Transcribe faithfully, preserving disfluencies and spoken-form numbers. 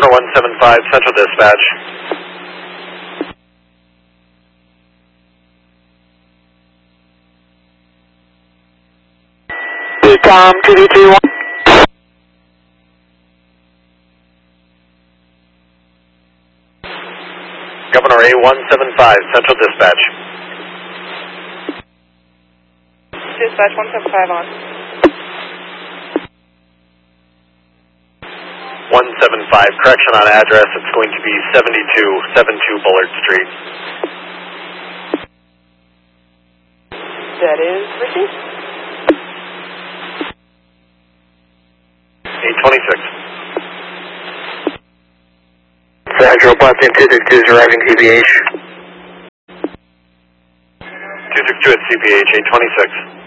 Governor one seven five, Central Dispatch. Tom, two two three one. Governor A one seven five, Central Dispatch. Dispatch one seven five on. one seven five, correction on address, it's going to be seventy-two seventy-two Bullard Street. That is received. eight twenty-six. Central Boston two six two is arriving C B H. two six two at C P H, eight twenty-six.